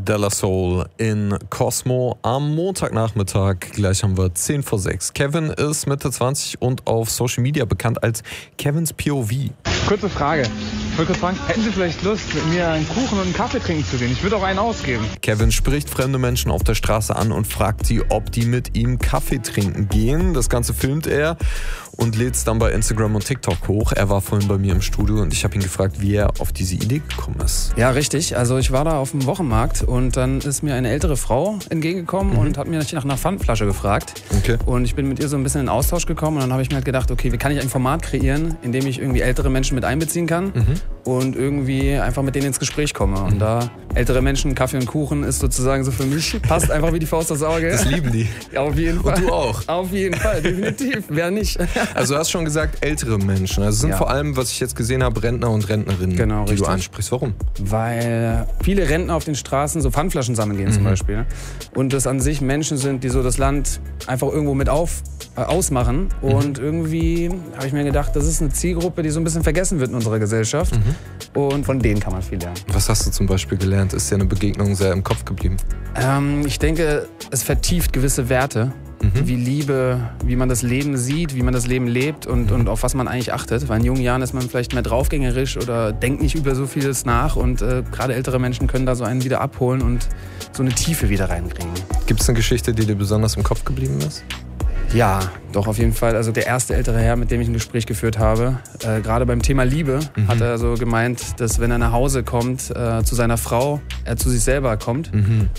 De La Soul in Cosmo am Montagnachmittag. Gleich haben wir 10 vor 6. Kevin ist Mitte 20 und auf Social Media bekannt als Kevins POV. Kurze Frage. Ich wollte kurz fragen, hätten Sie vielleicht Lust, mit mir einen Kuchen und einen Kaffee trinken zu gehen? Ich würde auch einen ausgeben. Kevin spricht fremde Menschen auf der Straße an und fragt sie, ob die mit ihm Kaffee trinken gehen. Das Ganze filmt er und lädt es dann bei Instagram und TikTok hoch. Er war vorhin bei mir im Studio und ich habe ihn gefragt, wie er auf diese Idee gekommen ist. Ja, richtig. Also ich war da auf dem Wochenmarkt und dann ist mir eine ältere Frau entgegengekommen und hat mir nach einer Pfandflasche gefragt. Okay. Und ich bin mit ihr so ein bisschen in Austausch gekommen und dann habe ich mir halt gedacht, okay, wie kann ich ein Format kreieren, in dem ich irgendwie ältere Menschen mit einbeziehen kann und irgendwie einfach mit denen ins Gespräch komme. Und da ältere Menschen, Kaffee und Kuchen ist sozusagen so für mich, passt einfach wie die Faust aufs Auge. Das lieben die. Ja, auf jeden Fall. Und du auch. Auf jeden Fall, definitiv. Wer nicht? Also du hast schon gesagt, ältere Menschen. Also es sind vor allem, was ich jetzt gesehen habe, Rentner und Rentnerinnen, genau, die richtig. du ansprichst. Warum? Weil viele Rentner auf den Straßen so Pfandflaschen sammeln gehen zum Beispiel. Und das an sich Menschen sind, die so das Land einfach irgendwo mit ausmachen. Und irgendwie habe ich mir gedacht, das ist eine Zielgruppe, die so ein bisschen vergessen wird in unserer Gesellschaft. Und von denen kann man viel lernen. Was hast du zum Beispiel gelernt? Ist dir eine Begegnung sehr im Kopf geblieben? Ich denke, es vertieft gewisse Werte. Wie Liebe, wie man das Leben sieht, wie man das Leben lebt und auf was man eigentlich achtet. Weil in jungen Jahren ist man vielleicht mehr draufgängerisch oder denkt nicht über so vieles nach. Und gerade ältere Menschen können da so einen wieder abholen und so eine Tiefe wieder reinkriegen. Gibt es eine Geschichte, die dir besonders im Kopf geblieben ist? Ja, doch auf jeden Fall. Also der erste ältere Herr, mit dem ich ein Gespräch geführt habe, gerade beim Thema Liebe, hat er so gemeint, dass wenn er nach Hause kommt zu seiner Frau, er zu sich selber kommt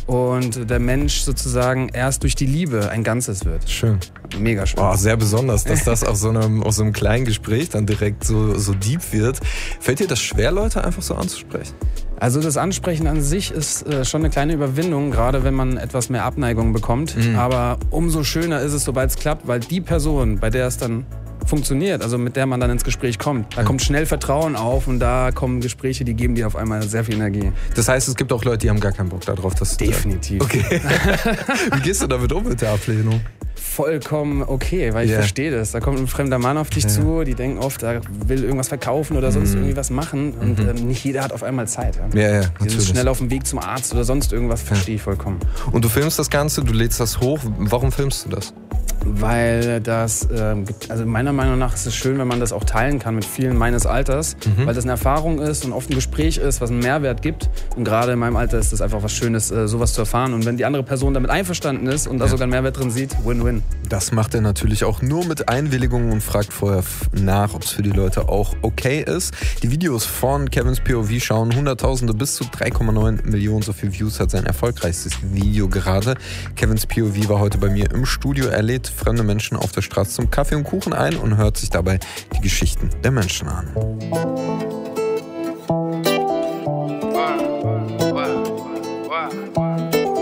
und der Mensch sozusagen erst durch die Liebe ein Ganzes wird. Schön. Mega schön. Oh, sehr besonders, dass das aus so einem kleinen Gespräch dann direkt so deep wird. Fällt dir das schwer, Leute einfach so anzusprechen? Also das Ansprechen an sich ist schon eine kleine Überwindung, gerade wenn man etwas mehr Abneigung bekommt. Aber umso schöner ist es, sobald es klappt, weil die Person, bei der es dann funktioniert, also mit der man dann ins Gespräch kommt, da kommt schnell Vertrauen auf und da kommen Gespräche, die geben dir auf einmal sehr viel Energie. Das heißt, es gibt auch Leute, die haben gar keinen Bock darauf. Definitiv. Okay. Wie gehst du damit um mit der Ablehnung? Vollkommen okay, weil ich verstehe das. Da kommt ein fremder Mann auf dich zu, die denken oft, er will irgendwas verkaufen oder sonst irgendwie was machen und nicht jeder hat auf einmal Zeit. Ja, die sind schnell auf dem Weg zum Arzt oder sonst irgendwas, verstehe ich vollkommen. Und du filmst das Ganze, du lädst das hoch. Warum filmst du das? Weil das, also meiner Meinung nach ist es schön, wenn man das auch teilen kann mit vielen meines Alters, weil das eine Erfahrung ist und oft ein Gespräch ist, was einen Mehrwert gibt. Und gerade in meinem Alter ist das einfach was Schönes, sowas zu erfahren. Und wenn die andere Person damit einverstanden ist und da sogar einen Mehrwert drin sieht, Win-Win. Das macht er natürlich auch nur mit Einwilligung und fragt vorher nach, ob es für die Leute auch okay ist. Die Videos von Kevins POV schauen Hunderttausende bis zu 3,9 Millionen. So viel Views hat sein erfolgreichstes Video gerade. Kevins POV war heute bei mir im Studio. Er lädt fremde Menschen auf der Straße zum Kaffee und Kuchen ein und hört sich dabei die Geschichten der Menschen an.